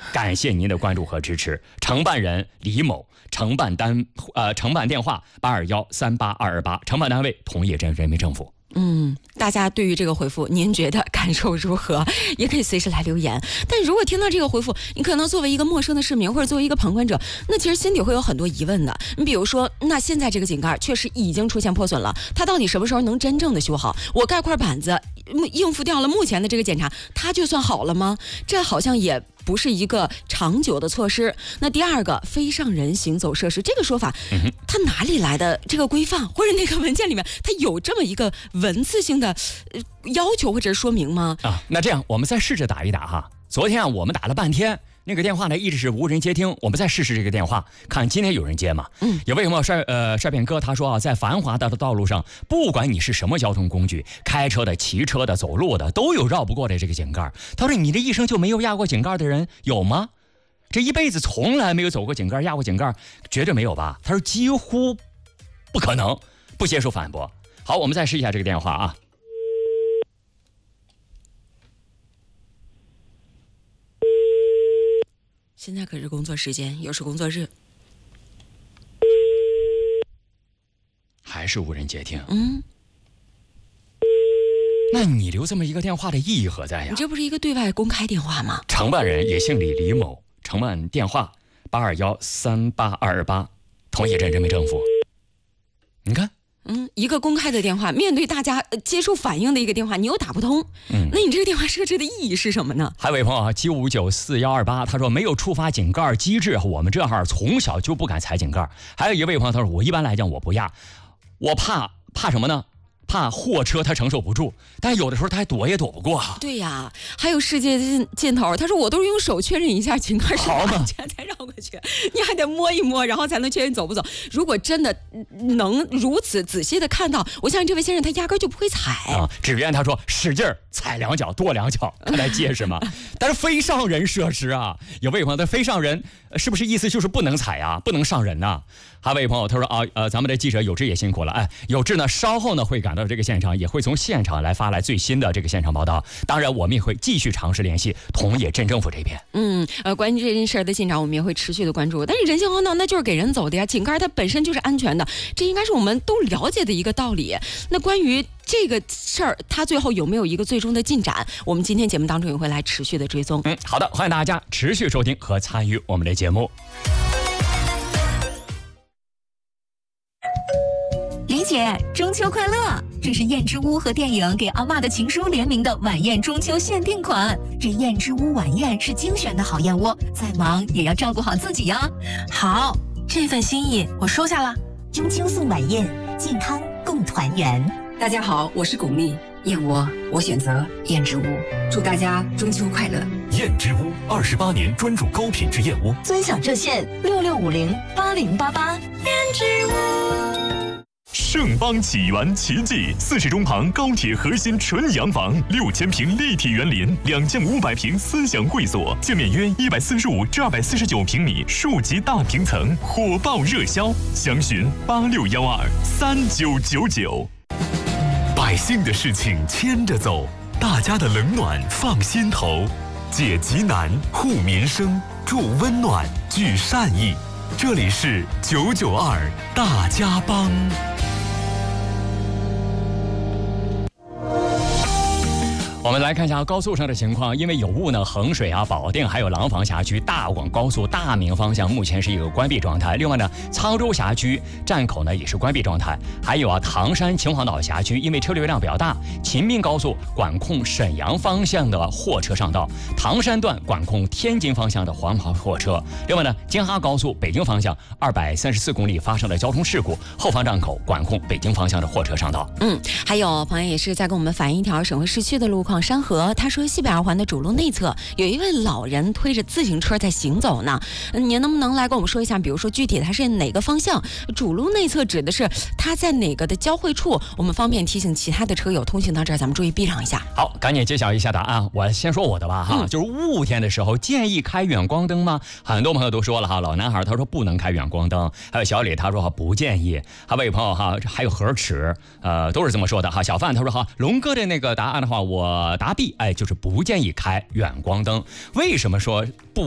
感谢您的关注和支持。承办人李某，承办电话821-38228，承办单位同业镇人民政府。 大家对于这个回复您觉得感受如何，也可以随时来留言。但如果听到这个回复，你可能作为一个陌生的市民或者作为一个旁观者，那其实心里会有很多疑问的。你比如说，那现在这个井盖确实已经出现破损了，它到底什么时候能真正的修好？我盖块板子应付掉了目前的这个检查，它就算好了吗？这好像也不是一个长久的措施。那第二个，非上人行走设施这个说法，它哪里来的这个规范，或者那个文件里面它有这么一个文字性的要求或者是说明吗？ 那这样我们再试着打一打哈。昨天我们打了半天，那个电话呢一直是无人接听，我们再试试这个电话，看今天有人接吗？有位朋友帅便哥他说在繁华的道路上，不管你是什么交通工具，开车的、骑车的、走路的，都有绕不过的这个井盖。他说你这一生就没有压过井盖的人有吗？这一辈子从来没有走过井盖、压过井盖，绝对没有吧？他说几乎不可能，不接受反驳。好，我们再试一下这个电话啊。 现在可是工作时间，又是工作日， 还是无人接听。那你留这么一个电话的意义何在呀？ 你这不是一个对外公开电话吗？ 承办人也姓李，李某，承办电话821-38228，同业镇人民政府。你看。 一个公开的电话，面对大家接受反应的一个电话，你又打不通，那你这个电话设置的意义是什么呢？ 还有位朋友7594128，他说没有触发井盖机制，我们这儿从小就不敢踩井盖。还有一位朋友他说我一般来讲我不压，我怕什么呢？怕货车它承受不住，但有的时候它还躲也躲不过。 对呀，还有世界尽头，他说我都是用手确认一下井盖是安全才绕过去，你还得摸一摸，然后才能确认走不走。如果真的能如此仔细的看到，我相信这位先生他压根就不会踩。 只愿他说使劲踩2脚跺2脚，看来结实嘛。但是非上人设施啊，有位朋友的非上人是不是意思就是不能踩啊，不能上人呐？还有位朋友他说咱们的记者有志也辛苦了，有志呢稍后呢会赶到这个现场，也会从现场来发来最新的这个现场报道。当然我们也会继续尝试联系同业镇政府这边。 关于这件事的进展我们也会持续的关注。但是人行横道那就是给人走的呀，井盖它本身就是安全的，这应该是我们都了解的一个道理。那关于这个事儿它最后有没有一个最终的进展，我们今天节目当中也会来持续的追踪。 好的，欢迎大家持续收听和参与我们的节目。 李姐，中秋快乐！这是燕之屋和电影《给阿嬷的情书》联名的晚宴中秋限定款。这燕之屋晚宴是精选的好燕窝，再忙也要照顾好自己呀。 好，这份心意我收下了。 中秋送晚宴，健康共团圆。 大家好，我是巩俐，燕窝我选择燕之屋，祝大家中秋快乐。 燕之屋28年专注高品质燕窝， 尊享热线66508088。 燕之屋。 盛邦启源奇迹，40中旁高铁核心纯洋房，6000平立体园林，2间500平思想会所，建面约145至249平米，数级大平层，火爆热销，详询86123999。百姓的事情牵着走，大家的冷暖放心头，解急难，护民生，助温暖，聚善意。这里是992大家帮。 我们来看一下高速上的情况，因为有雾呢，衡水保定还有廊坊辖区大广高速大明方向目前是一个关闭状态。另外呢，沧州辖区站口呢也是关闭状态。还有唐山秦皇岛辖区因为车流量比较大，秦滨高速管控沈阳方向的货车上道，唐山段管控天津方向的黄牌货车。另外呢，京哈高速北京方向234公里发生了交通事故，后方站口管控北京方向的货车上道。 还有朋友也是在跟我们反映一条省会市区的路况。山河他说西北2环的主路内侧有一位老人推着自行车在行走呢，您能不能来跟我们说一下，比如说具体他是哪个方向？主路内侧指的是他在哪个的交汇处？我们方便提醒其他的车友通行到这儿，咱们注意避让一下。 好，赶紧揭晓一下答案。我先说我的吧哈，就是雾天的时候建议开远光灯吗？很多朋友都说了哈，老男孩他说不能开远光灯，还有小李他说不建议，还有位朋友还有何尺都是这么说的哈。小范他说龙哥的那个答案的话，我答 B， 就是不建议开远光灯。为什么说不